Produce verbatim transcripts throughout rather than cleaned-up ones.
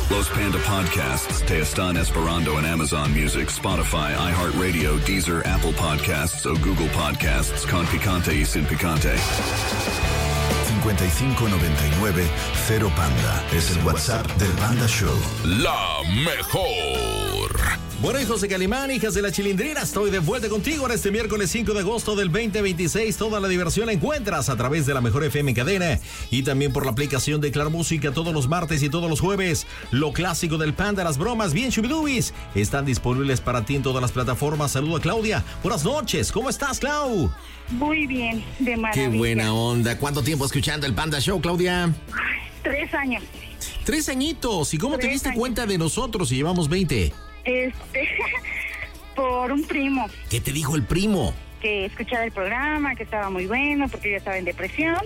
Los Panda Podcasts te están esperando en Amazon Music, Spotify, iHeartRadio, Deezer, Apple Podcasts o Google Podcasts con picante y sin picante. cincuenta y cinco noventa y nueve cero Panda es el WhatsApp del Panda Show. La mejor. Bueno, hijos de Calimán, hijas de la Chilindrina, estoy de vuelta contigo en este miércoles cinco de agosto del veinte veintiséis. Toda la diversión la encuentras a través de la mejor F M en cadena y también por la aplicación de Claro Música todos los martes y todos los jueves. Lo clásico del Panda, las bromas bien chubidubis, están disponibles para ti en todas las plataformas. Saludo a Claudia. Buenas noches, ¿cómo estás, Clau? Muy bien, de maravilla. Qué buena onda. ¿Cuánto tiempo escuchando el Panda Show, Claudia? Tres años. Tres añitos. ¿Y cómo Tres te diste años. cuenta de nosotros si llevamos veinte? Este, por un primo ¿Qué te dijo el primo? que escuchaba el programa, que estaba muy bueno, porque yo estaba en depresión.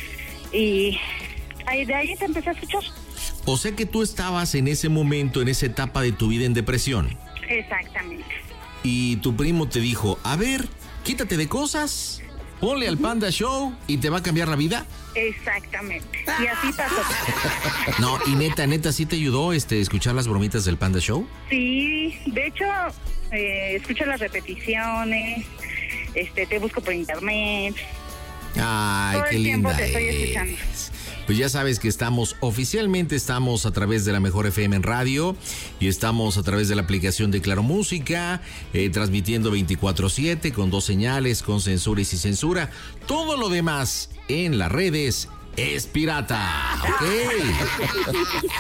Y ahí, de ahí te empecé a escuchar. O sea que tú estabas en ese momento, en esa etapa de tu vida en depresión. Exactamente. Y tu primo te dijo, a ver, quítate de cosas, ponle al Panda Show y te va a cambiar la vida. Exactamente. Y así pasó. No, y neta, neta, ¿sí te ayudó este escuchar las bromitas del Panda Show? Sí, de hecho, eh, escucho las repeticiones, este, te busco por internet. Ay, Todo qué el tiempo linda te estoy es. escuchando. Pues ya sabes que estamos, oficialmente estamos a través de la Mejor F M en radio y estamos a través de la aplicación de Claro Música, eh, transmitiendo veinticuatro siete con dos señales, con censura y sin censura. Todo lo demás en las redes es pirata, ¿ok?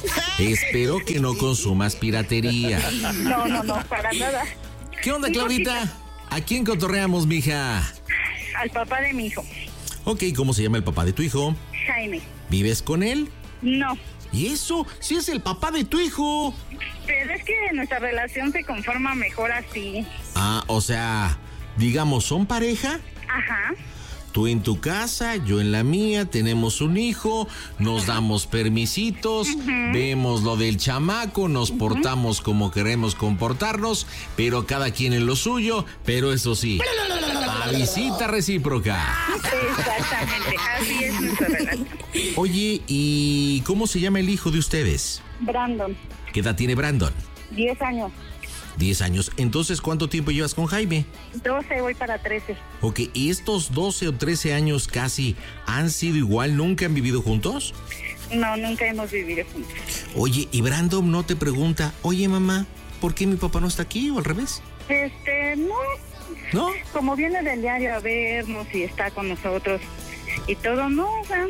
Espero que no consumas piratería. No, no, no, para nada. ¿Qué onda, Un Claudita? ¿A quién cotorreamos, mija? Al papá de mi hijo, Ok, ¿cómo se llama el papá de tu hijo? Jaime. ¿Vives con él? No, ¿Y eso? ¡Sí es el papá de tu hijo! pero es que nuestra relación se conforma mejor así. Ah, o sea, digamos, ¿son pareja? Ajá. Tú en tu casa, yo en la mía, tenemos un hijo, nos damos permisitos, vemos lo del chamaco, nos portamos como queremos comportarnos, pero cada quien en lo suyo, pero eso sí, a visita recíproca. Exactamente, así es nuestra relación. Oye, ¿y cómo se llama el hijo de ustedes? Brandon, ¿Qué edad tiene Brandon? diez años, Diez años. Entonces, ¿cuánto tiempo llevas con Jaime? doce, voy para trece. Ok, ¿y estos doce o trece años casi han sido igual? ¿Nunca han vivido juntos? No, nunca hemos vivido juntos. Oye, ¿y Brandon no te pregunta, oye mamá, ¿por qué mi papá no está aquí o al revés? Este, no, ¿No? como viene del diario a vernos y está con nosotros y todo, no, o sea,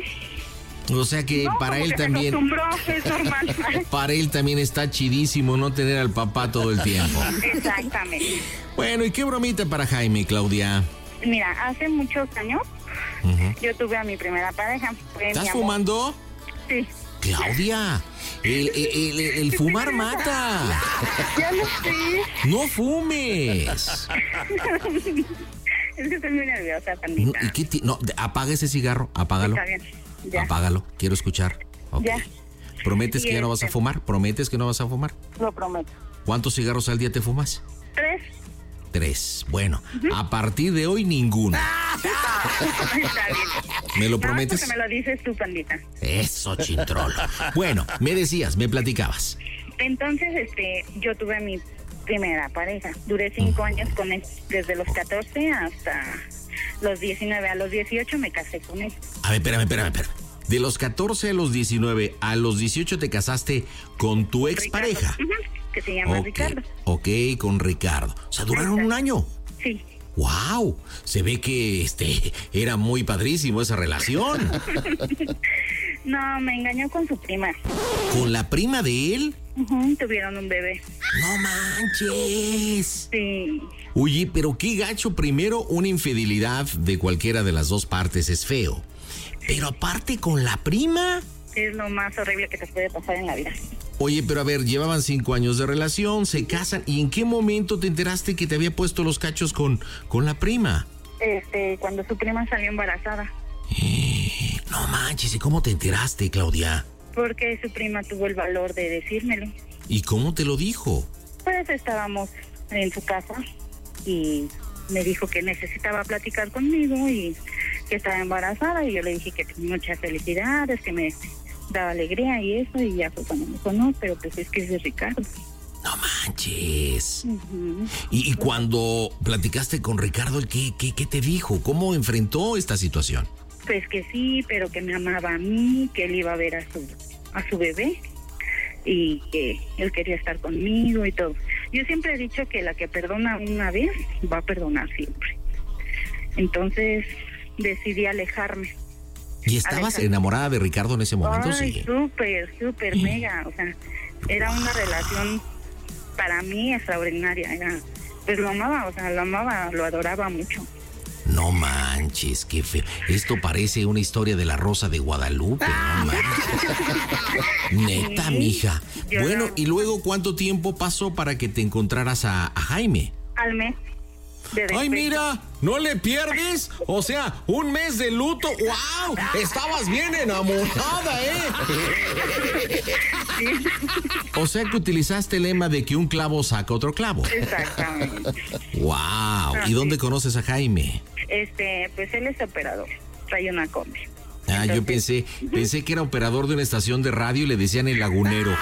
O sea que no, para como él que se también, acostumbró, es normal. para él también está chidísimo no tener al papá todo el tiempo. Exactamente. Bueno, ¿y qué bromita para Jaime, Claudia? Mira, hace muchos años Ujú. yo tuve a mi primera pareja. Fue mi ¿Estás amor. fumando? Sí. Claudia, el, el- el- el fumar mata. Ya lo sé. No fumes. Es que estoy muy nerviosa, pandita. ¿Y qué ti- no, de- apaga ese cigarro, apágalo. Está bien. Ya. Apágalo, quiero escuchar. Ok. Ya. ¿Prometes Y que ya no vas a este- fumar? ¿Prometes que no vas a fumar? Lo prometo. ¿Cuántos cigarros al día te fumas? Tres. Tres. Bueno, a partir de hoy ninguno. Está bien. ¿Me lo Nada más prometes? porque me lo dices tú, pandita. Eso, chintrolo. Bueno, me decías, me platicabas. Entonces, este, yo tuve mi primera pareja. Duré cinco años con él, desde los catorce hasta los diecinueve. A los dieciocho me casé con él. A ver, espérame, espérame, espérame. De los catorce a los diecinueve, a los dieciocho te casaste con tu expareja. Ricardo. Ujú, que se llama Ok, Ricardo. ok, con Ricardo. O sea, duraron un año. Sí. ¡Wow! Se ve que este era muy padrísimo esa relación. No, me engañó con su prima. ¿Con la prima de él? Ujú, tuvieron un bebé. ¡No manches! Sí. Oye, pero qué gacho. Primero, una infidelidad de cualquiera de las dos partes es feo. Pero aparte con la prima. Es lo más horrible que te puede pasar en la vida. Oye, pero a ver, llevaban cinco años de relación, se casan. ¿Y en qué momento te enteraste que te había puesto los cachos con, con la prima? Este, cuando su prima salió embarazada. Eh, no manches, ¿y cómo te enteraste, Claudia? Porque su prima tuvo el valor de decírmelo. ¿Y cómo te lo dijo? Pues estábamos en su casa y me dijo que necesitaba platicar conmigo y que estaba embarazada y yo le dije que muchas felicidades, que me daba alegría y eso, y ya fue cuando me dijo, no, pero pues es que ese es Ricardo. No manches. Uh-huh. Y, y cuando platicaste con Ricardo, ¿qué, qué, ¿qué te dijo? ¿Cómo enfrentó esta situación? Pues que sí, pero que me amaba a mí, que él iba a ver a su, a su bebé y que él quería estar conmigo y todo. Yo siempre he dicho que la que perdona una vez va a perdonar siempre. Entonces decidí alejarme. ¿Y estabas alejarme. enamorada de Ricardo en ese momento? Ay, sí. súper, súper Sí. mega. O sea, era una relación para mí extraordinaria. Era, pues lo amaba, o sea, lo amaba, lo adoraba mucho. No manches, qué feo. Esto parece una historia de la Rosa de Guadalupe, no manches. Neta, Sí, mija. yo Bueno, no. ¿y luego cuánto tiempo pasó para que te encontraras a, a Jaime? Al mes. de ¡Ay, despecho. mira! ¿No le pierdes? O sea, un mes de luto. ¡Wow! Estabas bien enamorada, ¿eh? O sea que utilizaste el lema de que un clavo saca otro clavo. Exactamente. ¡Wow! ¿Y dónde conoces a Jaime? Este, pues él es operador, trae una combi. Ah, yo Entonces, pensé, pensé que era operador de una estación de radio y le decían el lagunero.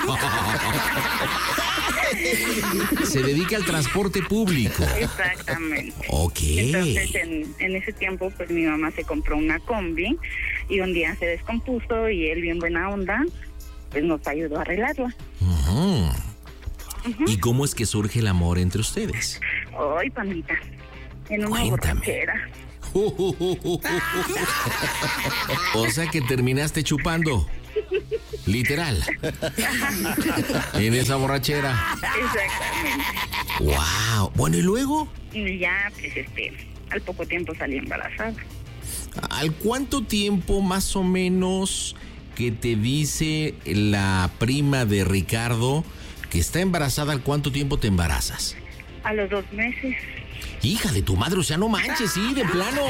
Se dedica al transporte público. Exactamente. Ok. Entonces, en, en ese tiempo, pues mi mamá se compró una combi y un día se descompuso y él, bien buena onda, pues nos ayudó a arreglarla. Ujú. ¿Y cómo es que surge el amor entre ustedes? Ay, panita, en una Cuéntame. borrachera. O sea que terminaste chupando. Literal. En esa borrachera. Exactamente. Wow. Bueno, ¿y luego? Y ya, pues, este, al poco tiempo salí embarazada. ¿Al cuánto tiempo más o menos que te dice la prima de Ricardo que está embarazada? ¿Al cuánto tiempo te embarazas? A los dos meses. Hija de tu madre, o sea, no manches, sí, de plano.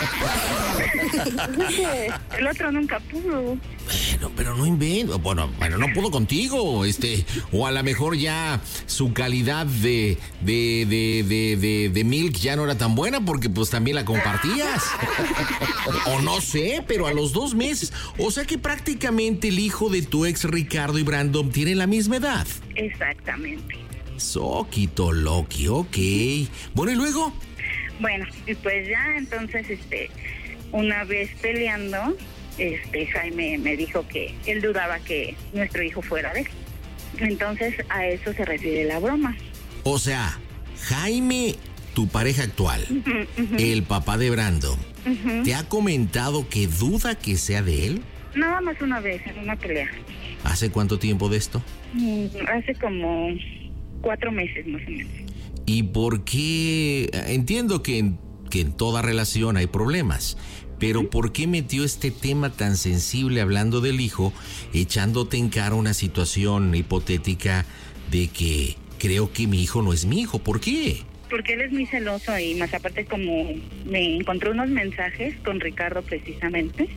El otro nunca pudo. Bueno, pero no invento. Bueno, bueno, no pudo contigo, este, o a lo mejor ya su calidad de, de, de, de, de, de milk ya no era tan buena porque pues también la compartías. O no sé, pero a los dos meses. O sea que prácticamente el hijo de tu ex Ricardo y Brandon tienen la misma edad. Exactamente. Soquito Loki, ok. Bueno, ¿y luego? Bueno, y pues ya entonces, este, una vez peleando, este, Jaime me dijo que él dudaba que nuestro hijo fuera de él. Entonces a eso se refiere la broma. O sea, Jaime, tu pareja actual, el papá de Brandon, ¿te ha comentado que duda que sea de él? Nada más una vez, en una pelea. ¿Hace cuánto tiempo de esto? Mm, Hace como cuatro meses más o menos. ¿Y por qué? Entiendo que en, que en toda relación hay problemas, pero ¿por qué metió este tema tan sensible hablando del hijo, echándote en cara una situación hipotética de que creo que mi hijo no es mi hijo? ¿Por qué? Porque él es muy celoso y más aparte como me encontró unos mensajes con Ricardo precisamente.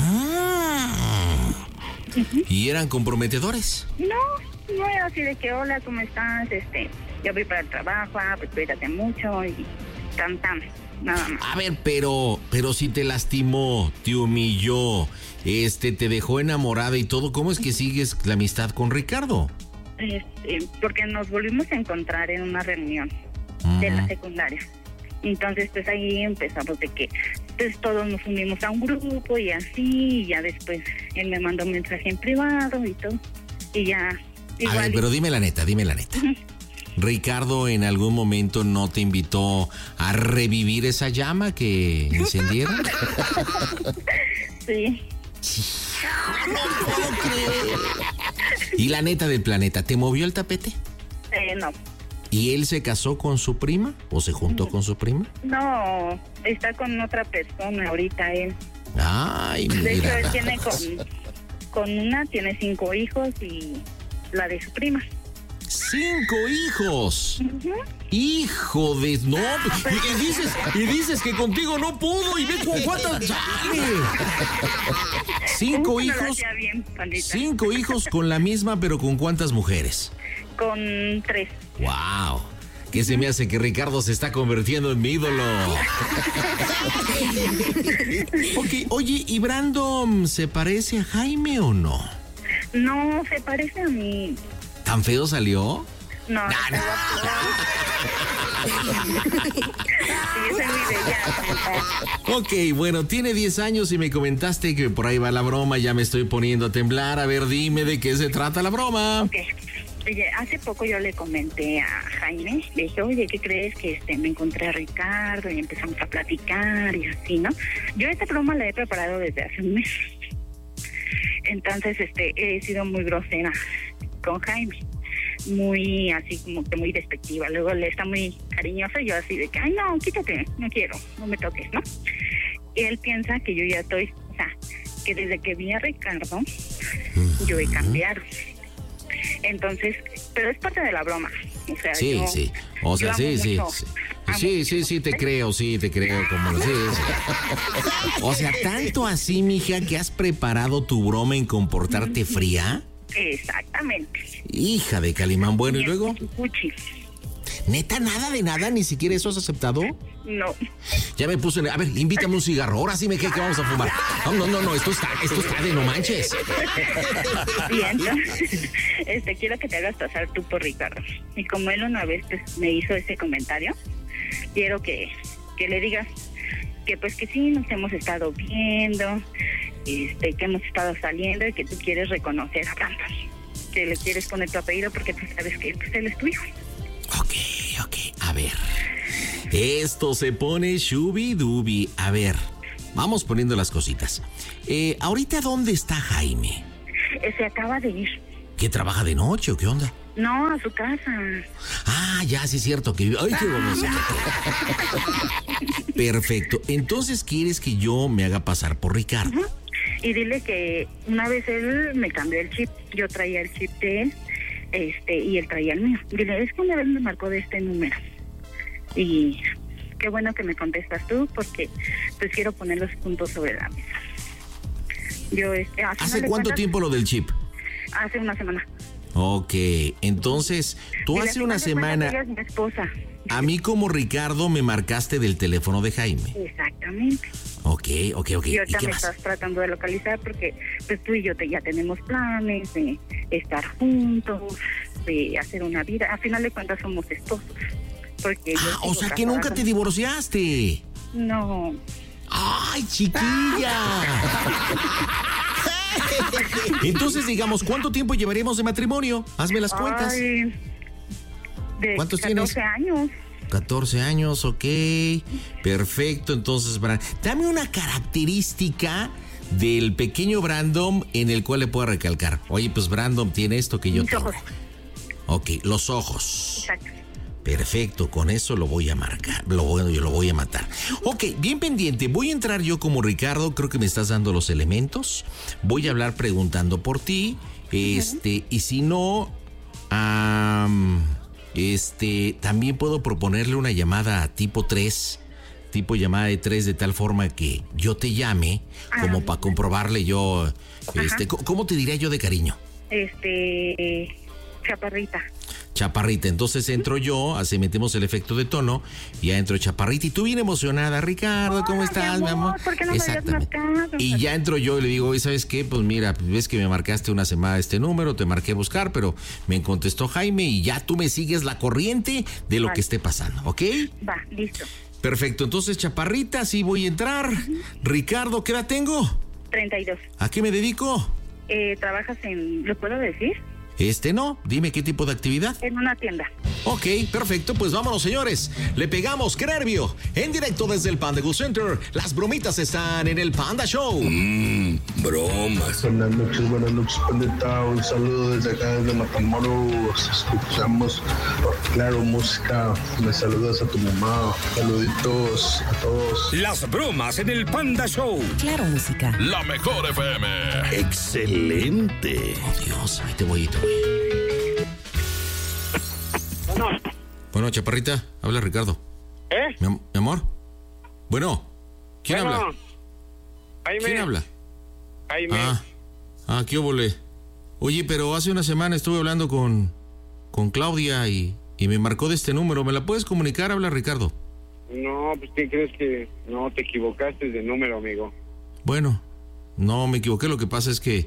Ah. ¿Y eran comprometedores? No, no era así de que hola, ¿cómo estás? Este, yo voy para el trabajo, ah, pues cuídate mucho y tan tan, nada más. A ver, pero, pero si te lastimó, te humilló, este, te dejó enamorada y todo, ¿cómo es que sigues la amistad con Ricardo? Este, porque nos volvimos a encontrar en una reunión de la secundaria. Entonces, pues ahí empezamos de que pues todos nos unimos a un grupo y así, y ya después él me mandó un mensaje en privado y todo, y ya igual. A ver, pero dime la neta, dime la neta. ¿Ricardo en algún momento no te invitó a revivir esa llama que encendieron? Sí. No puedo creer. Y la neta del planeta, ¿te movió el tapete? Eh, no. ¿Y él se casó con su prima o se juntó con su prima? No, está con otra persona ahorita él. Ay, De hecho, mira. él tiene con, con una, tiene cinco hijos y la de su prima. ¡Cinco hijos! ¡Hijo de... No! Y, y dices, y dices que contigo no pudo y ve con cuántas... ¡Chale! Cinco Uh, no lo hijos... hacía bien, pandita. Cinco hijos con la misma, pero ¿con cuántas mujeres? Con tres. ¡Wow! ¿Qué se me hace que Ricardo se está convirtiendo en mi ídolo? Ok, oye, ¿y Brandon se parece a Jaime o no? No, se parece a mí. ¿Tan feo salió? No, no, no. Sí, es muy bella. Ok, bueno, tiene diez años y me comentaste que por ahí va la broma, ya me estoy poniendo a temblar. A ver, dime de qué se trata la broma. Ok. Oye, hace poco yo le comenté a Jaime, le dije, oye, ¿qué crees? Que este me encontré a Ricardo y empezamos a platicar y así, ¿no? Yo esta broma la he preparado desde hace un mes. Entonces, este, he sido muy grosera con Jaime. Muy así como que muy despectiva. Luego le está muy cariñoso y yo así de que, ay, no, quítate, no quiero, no me toques, ¿no? Y él piensa que yo ya estoy, o sea, que desde que vi a Ricardo, yo he cambiado. Entonces, pero es parte de la broma. O sea, sí, yo, sí. O sea, sí, sí, mucho, sí. Sí, sí, sí, te creo, sí, te creo. Como lo sí, sí. O sea, tanto así, mija, que has preparado tu broma en comportarte fría. Exactamente. Hija de Calimán, bueno, ¿y luego? Cuchi. ¿Neta, nada de nada? ¿Ni siquiera eso has aceptado? No. Ya me puse... A ver, invítame un cigarro. Ahora sí me quedé que vamos a fumar. No, no, no, no. Esto está, esto está de no manches. Bien, entonces, este, quiero que te hagas pasar tú por Ricardo. Y como él una vez pues, me hizo ese comentario, quiero que, que le digas que pues que sí nos hemos estado viendo, este, que hemos estado saliendo y que tú quieres reconocer a Brandon. Que le quieres poner tu apellido porque tú sabes que pues, él es tu hijo. Ok, ok. A ver... Esto se pone shubi-dubi. A ver, vamos poniendo las cositas. Eh, ¿ahorita dónde está Jaime? Eh, se acaba de ir. ¿Qué, trabaja de noche o qué onda? No, a su casa. Ah, ya, sí es cierto. Que... Ay, qué bonito. Perfecto. Entonces, ¿quieres que yo me haga pasar por Ricardo? Uh-huh. Y dile que una vez él me cambió el chip. Yo traía el chip de él, este, y él traía el mío. Dile, es que una vez me marcó de este número. Y qué bueno que me contestas tú, porque pues quiero poner los puntos sobre la mesa. Yo, este, ¿Hace cuánto cuentas, tiempo lo del chip? Hace una semana. Ok, entonces, tú hace una semana... Ella es mi esposa. A mí como Ricardo me marcaste del teléfono de Jaime. Exactamente. Ok, ok, ok. Y ahorita ¿Y qué me más? estás tratando de localizar porque pues tú y yo te, ya tenemos planes de estar juntos, de hacer una vida. A final de cuentas somos esposos. Porque ah, o sea que nunca te divorciaste. No. ¡Ay, chiquilla! Entonces, digamos, ¿cuánto tiempo llevaríamos de matrimonio? Hazme las cuentas. Ay, de ¿Cuántos catorce tienes? años. catorce años, ok. Perfecto, entonces, Brandon, dame una característica del pequeño Brandon en el cual le puedo recalcar. Oye, pues Brandon tiene esto que yo Mis tengo. ojos. Ok, los ojos. Exacto. Perfecto, con eso lo voy a marcar, lo voy, yo lo voy a matar. Ok, bien pendiente, voy a entrar yo como Ricardo, creo que me estás dando los elementos. Voy a hablar preguntando por ti, este, uh-huh. Y si no, um, este, también puedo proponerle una llamada tipo tres, tipo llamada de tres, de tal forma que yo te llame, como para comprobarle yo, este, uh-huh. ¿Cómo te diría yo de cariño? Este, Chaparrita. Chaparrita, entonces entro yo, así metemos el efecto de tono, y ya entro Chaparrita, y tú bien emocionada, Ricardo, ¿cómo estás, mi amor? ¿Por qué no me habías marcado? Y ya entro yo y le digo, oye, ¿sabes qué? Pues mira, ves que me marcaste una semana este número, te marqué a buscar, pero me contestó Jaime y ya tú me sigues la corriente de lo vale. que esté pasando, ¿ok? Va, listo. Perfecto, entonces Chaparrita, sí voy a entrar. Uh-huh. Ricardo, ¿qué edad tengo? treinta y dos. ¿A qué me dedico? Eh, ¿Trabajas en, lo puedo decir? Este no, dime qué tipo de actividad. En una tienda. Ok, perfecto, pues vámonos, señores. Le pegamos, qué nervio. En directo desde el Panda Go Center, las bromitas están en el Panda Show. Mmm, bromas. Buenas noches, buenas noches, Pandita. Un saludo desde acá, desde Matamoros. Escuchamos Claro Música. Me saludas a tu mamá. Saluditos a todos. Las bromas en el Panda Show. Claro Música. La mejor F M. Excelente. Oh, Dios, ahí te voy, ahí te voy. Bueno. Bueno, Chaparrita, habla Ricardo. ¿Eh? Mi, am- mi amor. Bueno, ¿quién bueno. habla? Jaime. ¿Quién habla? Jaime. Ah, ah, qué óvole. Oye, pero hace una semana estuve hablando con, con Claudia y, y me marcó de este número. ¿Me la puedes comunicar? Habla Ricardo. No, pues ¿qué crees que no te equivocaste de número, amigo? Bueno, no me equivoqué. Lo que pasa es que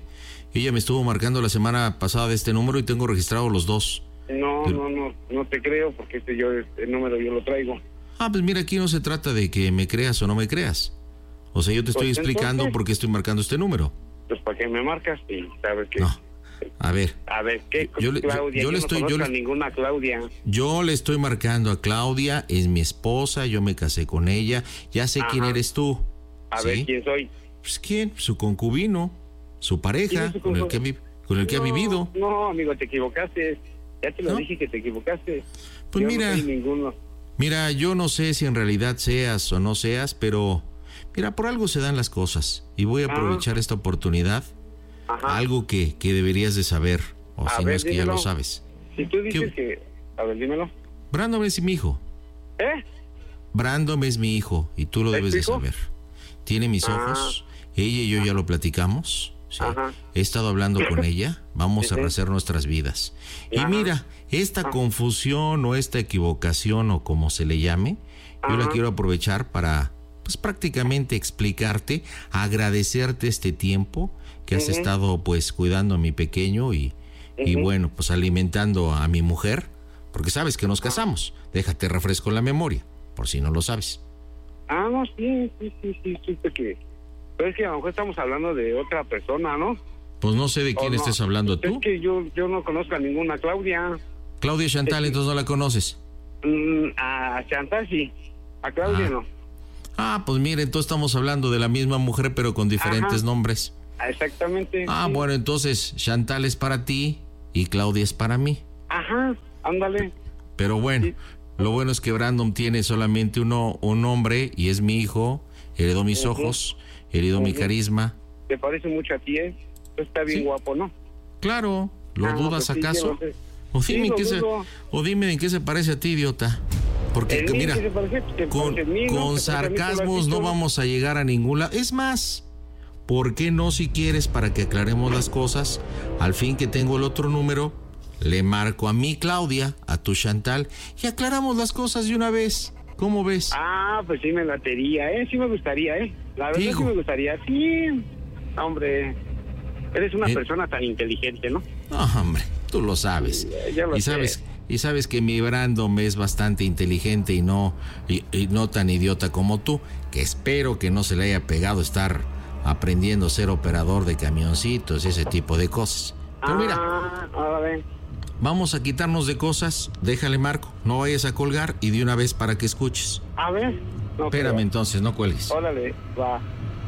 Ella me estuvo marcando la semana pasada de este número y tengo registrados los dos. No, Pero- no, no, no te creo porque este yo, este número yo lo traigo. Ah, pues mira, aquí no se trata de que me creas o no me creas. O sea, yo te estoy Pues, explicando entonces- por qué estoy marcando este número. Pues para qué me marcas y sabes que... No. A ver, A ver, ¿qué? Yo le- yo- Claudia, yo yo, le no estoy- yo conozco le- a ninguna Claudia. yo le estoy marcando a Claudia, es mi esposa, yo me casé con ella, ya sé Ajá. quién eres tú. A ¿sí? ver, ¿quién soy? Pues quién, su concubino, su ¿Quién pareja, es su con el concubino? que ha, vi- con el que ha No, vivido. No, amigo, te equivocaste. Ya te lo ¿No? dije que te equivocaste. Pues Yo mira. no soy ninguno. Mira, yo no sé si en realidad seas o no seas, pero mira, por algo se dan las cosas y voy a aprovechar esta oportunidad, Ajá. algo que, que deberías de saber, o A si no ver, es que ya dímelo. lo sabes. Si tú dices ¿Qué- que... A ver, dímelo. Brandon es mi hijo, ¿Eh? Brandon es mi hijo y tú lo ¿Es debes tu de hijo? saber. Tiene mis Ah. ojos, ella y yo ya lo platicamos. sí. Ajá. He estado hablando con ella, vamos a Ujú. rehacer nuestras vidas. Y Ajá. mira, esta confusión o esta equivocación o como se le llame, yo la Ajá. quiero aprovechar para pues prácticamente explicarte, agradecerte este tiempo que has Ujú. estado pues cuidando a mi pequeño y, y Ujú. bueno, pues alimentando a mi mujer, porque sabes que nos casamos. Déjate refresco la memoria, por si no lo sabes. Ah, no, sí, sí, sí, sí, supe que... Pero es que a lo mejor estamos hablando de otra persona, ¿no? Pues no sé de quién ¿O no? estés hablando Es tú. que yo, yo no conozco a ninguna Claudia. Claudia Chantal, entonces no la conoces. Mm, a Chantal sí. A Claudia Ah. no. Ah, pues mire, entonces estamos hablando de la misma mujer pero con diferentes Ajá. nombres. Ah, exactamente. Ah, sí. bueno, entonces Chantal es para ti y Claudia es para mí. Ajá, ándale. Pero bueno, Sí. lo bueno es que Brandon tiene solamente uno, un nombre y es mi hijo, heredó mis Ujú. ojos, heredó mi Ujú. carisma. Te parece mucho a ti, ¿eh? Tú está bien Sí. guapo, ¿no? Claro, ¿lo Ah, dudas pues sí, acaso? yo lo sé. O Sí, dime, en lo qué se, dudo. o dime en qué se parece a ti, idiota. Porque ¿En que mí mira, qué se parece? Pues, te con, parece en mí, ¿no? con Te parece a mí, tú lo has sarcasmos no dicho. vamos a llegar a ningún lado. Es más, ¿por qué no si quieres para que aclaremos las cosas? Al fin que tengo el otro número, le marco a mi Claudia, a tu Chantal y aclaramos las cosas de una vez. ¿Cómo ves? Ah, pues sí me latería, ¿eh? Sí me gustaría, ¿eh? La verdad Digo. sí me gustaría. Sí, hombre. Eres una Eh. persona tan inteligente, ¿no? No, hombre, tú lo sabes. Ya lo y sé. sabes, y sabes que mi Brandon es bastante inteligente y no y, y no tan idiota como tú, que espero que no se le haya pegado estar aprendiendo a ser operador de camioncitos y ese tipo de cosas. Pero mira, Ah, ahora ven. vamos a quitarnos de cosas, déjale marco, no vayas a colgar y de una vez para que escuches. A ver. No Espérame creo. entonces, no cuelgues. Órale, va.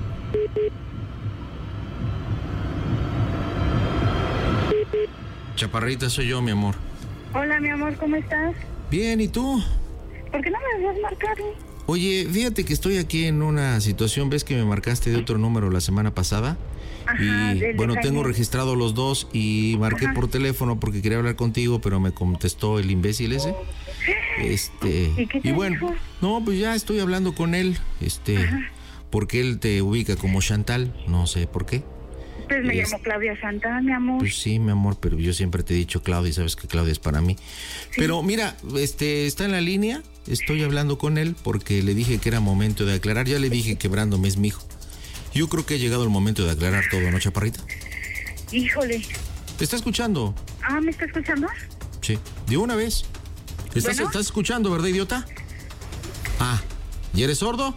Chaparrita soy yo, mi amor. Hola, mi amor, ¿cómo estás? Bien, ¿y tú? ¿Por qué no me habías marcado? Oye, fíjate que estoy aquí en una situación, ves que me marcaste de otro número la semana pasada. Ajá, Y del de bueno, tengo Jaime. registrado los dos y marqué Ajá. por teléfono porque quería hablar contigo, pero me contestó el imbécil ese. Este, ¿Y qué te bueno, dijo? no, pues ya estoy hablando con él, este, porque él te ubica como Chantal, no sé por qué. Pues me Es- llamo Claudia Santana, mi amor. Pues sí, mi amor, pero yo siempre te he dicho Claudia y sabes que Claudia es para mí. Pero mira, este está en la línea, estoy hablando con él porque le dije que era momento de aclarar, ya le dije que Brandon es mi hijo. Yo creo que ha llegado el momento de aclarar todo, ¿no, Chaparrita? Híjole. ¿Te está escuchando? Ah, ¿me está escuchando? Sí, de una vez. ¿Estás, Bueno. ¿Estás escuchando, verdad, idiota? Ah, ¿y eres sordo?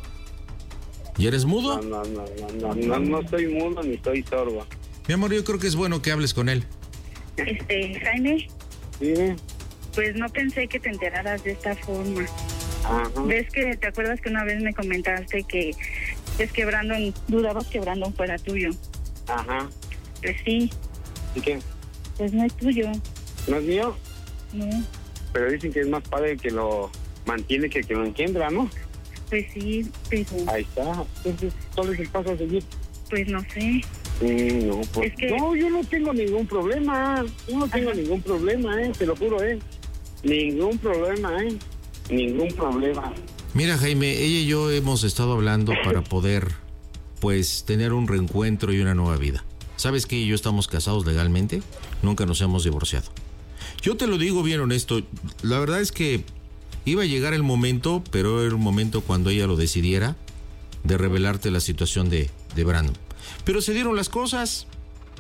¿Y eres mudo? No, no, no, no, no, no, no estoy mudo ni estoy sordo. Mi amor, yo creo que es bueno que hables con él. Este, Jaime, Dime. pues no pensé que te enteraras de esta forma. Ajá. ¿Ves que te acuerdas que una vez me comentaste que es que Brandon, dudabas que Brandon fuera tuyo? Ajá. Pues sí, ¿Y qué? pues no es tuyo, ¿No es mío? no. Pero dicen que es más padre que lo mantiene que que lo engendra, ¿no? Pues sí, pero Ahí está. Entonces, ¿cuál es el paso a seguir? pues no sé. Mm, no, pues. Es que- No, yo no tengo ningún problema. Yo no tengo Ajá. ningún problema, ¿eh? Te lo juro, ¿eh? Ningún problema, ¿eh? Ningún problema. Mira, Jaime, ella y yo hemos estado hablando para poder, pues, tener un reencuentro y una nueva vida. ¿Sabes que ella y yo estamos casados legalmente? Nunca nos hemos divorciado. Yo te lo digo bien honesto, la verdad es que iba a llegar el momento, pero era un momento cuando ella lo decidiera, de revelarte la situación de, de Brandon. Pero se dieron las cosas,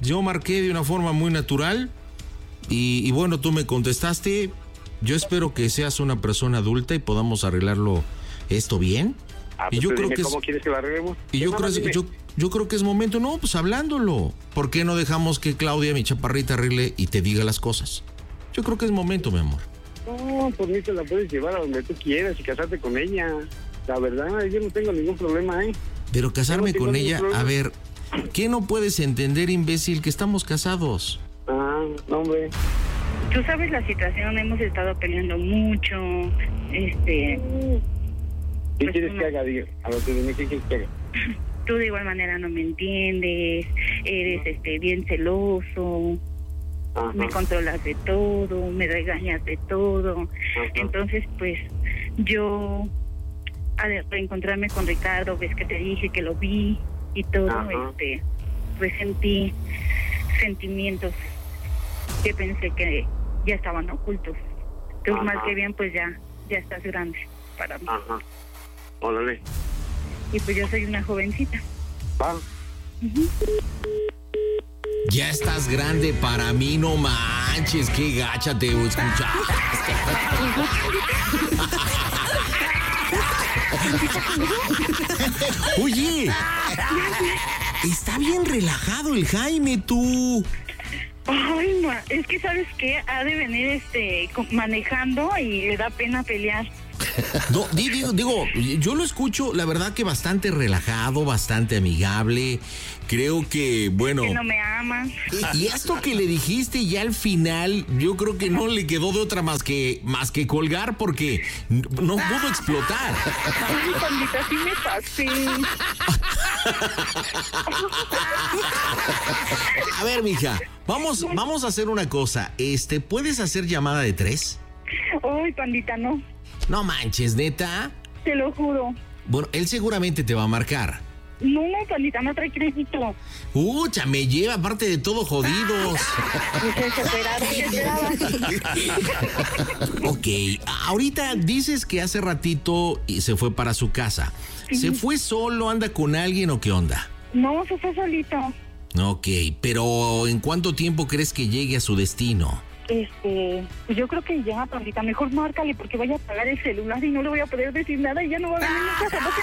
yo marqué de una forma muy natural y, y bueno, tú me contestaste. Yo espero que seas una persona adulta y podamos arreglarlo esto bien. Ah, y pues yo tú creo dime que es, ¿cómo quieres que lo arreglemos? y yo creo, Dime. yo, yo creo que es momento, no, pues hablándolo. ¿Por qué no dejamos que Claudia, mi chaparrita, arregle y te diga las cosas? Yo creo que es momento, mi amor. No, por mí te la puedes llevar a donde tú quieras y casarte con ella. La verdad, yo no tengo ningún problema, ¿eh? Pero casarme Yo no tengo con ningún ella, problema. a ver, ¿qué no puedes entender, imbécil, que estamos casados? Ah, no, hombre. Tú sabes la situación, hemos estado peleando mucho, este... ¿Qué Pues quieres no. que haga? Diga, a ver, tú dime, ¿qué quieres que haga? Tú de igual manera no me entiendes, eres este bien celoso, Ajá. me controlas de todo, me regañas de todo. Ajá. Entonces, pues, yo al reencontrarme con Ricardo, ves que te dije que lo vi y todo, Ajá. este, pues sentí sentimientos que pensé que ya estaban ocultos. Tú Ajá. mal que bien, pues ya, ya estás grande para mí. Ajá. Órale. Y pues yo soy una jovencita. Va. Ya estás grande para mí, no manches, qué gacha te escuchaste. Oye, está bien relajado el Jaime, tú. Ay, ma, es que sabes qué, ha de venir este co- manejando y le da pena pelear. No, di- digo, digo, yo lo escucho, la verdad que bastante relajado, bastante amigable. Creo que, bueno. Que no me ama. Y, y esto que le dijiste ya al final, yo creo que no le quedó de otra más que más que colgar porque n- no pudo explotar. Ay, pandita, sí me pasé. A ver, mija, vamos, vamos a hacer una cosa. Este, ¿puedes hacer llamada de tres? Ay, pandita, no. No manches, neta. Te lo juro. Bueno, él seguramente te va a marcar. No, no, pandita, no trae crédito. Ucha, me lleva aparte de todo jodidos. Pues desesperado, desesperado. Ok, ahorita dices que hace ratito y se fue para su casa. ¿Se fue solo, anda con alguien o qué onda? No, se fue solito. Ok, pero ¿en cuánto tiempo crees que llegue a su destino? Este, pues yo creo que ya, pandita, mejor márcale porque vaya a apagar el celular y no le voy a poder decir nada y ya no va a venir nunca jamás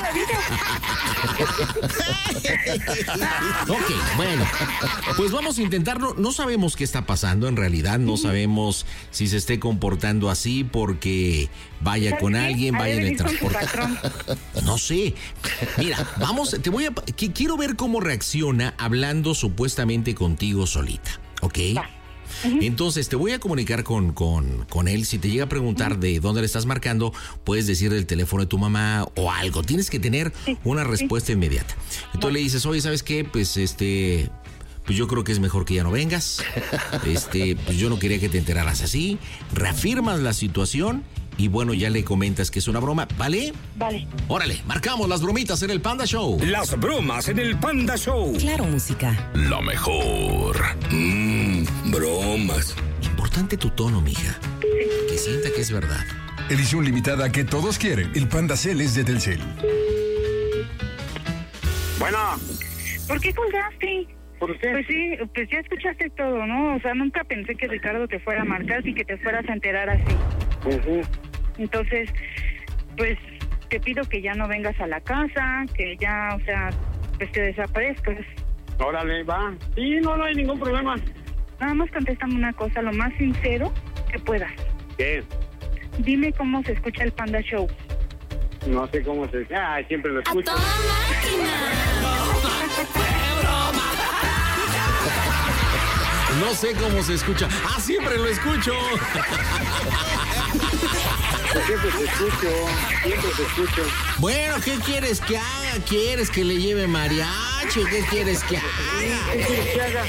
en la vida. Ok, bueno, pues vamos a intentarlo. No sabemos qué está pasando en realidad, no sabemos si se esté comportando así porque vaya con ¿Sabes qué? alguien, Ha de vaya en el venir con su transporte. patrón. No sé. Mira, vamos, te voy a... que quiero ver cómo reacciona hablando supuestamente contigo solita, ¿ok? Va. Entonces te voy a comunicar con, con, con él. Si te llega a preguntar de dónde le estás marcando, puedes decir el teléfono de tu mamá o algo. Tienes que tener una respuesta inmediata. Entonces le dices, oye, ¿sabes qué? Pues este... Pues yo creo que es mejor que ya no vengas. Este, pues yo no quería que te enteraras así. Reafirmas la situación y bueno, ya le comentas que es una broma, ¿vale? Vale. Órale, marcamos las bromitas en el Panda Show. Las bromas en el Panda Show. Claro, música. Lo mejor. Mmm, bromas. Importante tu tono, mija. Que sienta que es verdad. Edición limitada que todos quieren. El Panda Cel es de Telcel. Bueno, ¿Por qué colgaste? ¿por qué? Pues sí, pues ya escuchaste todo, ¿no? O sea, nunca pensé que Ricardo te fuera a marcar y que te fueras a enterar así. Ujú. Entonces, pues te pido que ya no vengas a la casa, que ya, o sea, pues te desaparezcas. Órale, va. Sí, no, no hay ningún problema. Nada más contéstame una cosa, lo más sincero que puedas. ¿Qué? Dime cómo se escucha el Panda Show. No sé cómo se... Ah, siempre lo escucho. No sé cómo se escucha. Ah, siempre lo escucho. Siempre te escucho. Siempre te escucho. Bueno, ¿qué quieres que haga? ¿Quieres que le lleve mariachi? ¿Qué quieres que haga? ¿Qué quieres que haga?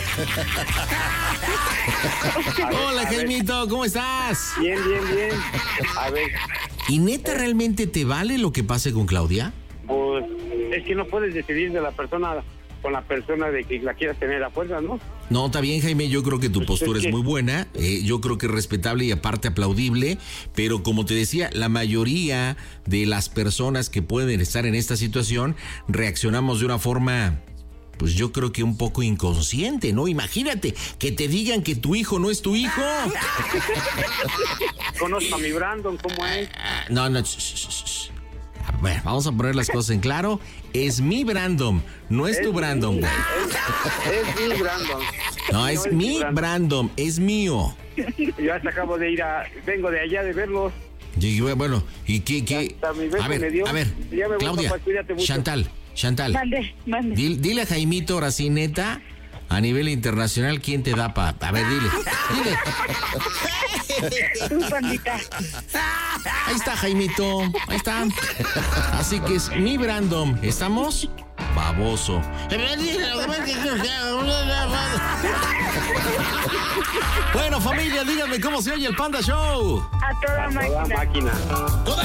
Hola, a ver. Jaimito, ¿cómo estás? Bien, bien, bien. A ver, ¿Y neta realmente te vale lo que pase con Claudia? pues es que no puedes decidir de la persona con la persona de que la quieras tener a fuerza, ¿no? No, está bien, Jaime, yo creo que tu Pues postura es es que- muy buena, eh, yo creo que es respetable y aparte aplaudible, pero como te decía, la mayoría de las personas que pueden estar en esta situación reaccionamos de una forma pues yo creo que un poco inconsciente, ¿no? Imagínate que te digan que tu hijo no es tu hijo. Conozco a mi Brandon, ¿cómo es? No, no, sh, sh, sh. A ver, vamos a poner las cosas en claro. Es mi Brandon, no es, es tu Brandon, güey. Es, es mi Brandon. No, es, es mi Brandon. Brandon, es mío. Yo hasta acabo de ir a... Vengo de allá de verlos. Y, bueno, ¿y qué? qué? A ver, dio, a ver, Claudia, papá, Chantal, Chantal. Mande, mande. Dile, dile a Jaimito, ahora sí, neta, a nivel internacional, ¿quién te da pa? A ver, dile, dile. Tu pandita. Ahí está, Jaimito, ahí está. Así que es mi Brandon, ¿estamos? Baboso. Bueno, familia, díganme cómo se oye el Panda Show. A toda a máquina. Toda máquina.